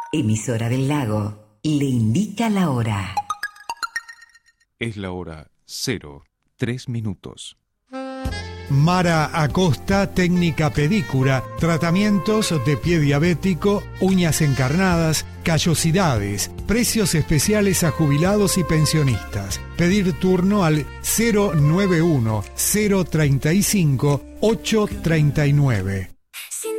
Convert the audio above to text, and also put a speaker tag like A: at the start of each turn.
A: Emisora del Lago le indica la hora.
B: Es la hora 03:03.
C: Mara Acosta, técnica pedicura, tratamientos de pie diabético, uñas encarnadas, callosidades, precios especiales a jubilados y pensionistas. Pedir turno al 091 035 839.